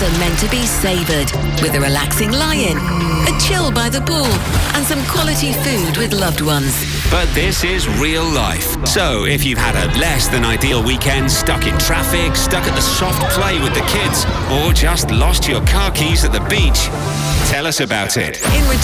are meant to be savoured, with a relaxing lie-in, a chill by the pool, and some quality food with loved ones. But this is real life. So if you've had a less than ideal weekend, stuck in traffic, stuck at the soft play with the kids, or just lost your car keys at the beach, tell us about it. In return